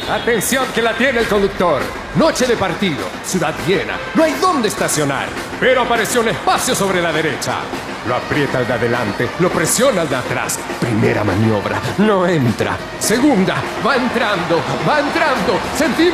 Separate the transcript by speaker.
Speaker 1: Atención que la tiene el conductor. Noche de partido, ciudad llena, no hay dónde estacionar. Pero apareció un espacio sobre la derecha. Lo aprieta el de adelante, lo presiona el de atrás. Primera maniobra, no entra. Segunda, va entrando. Sentimos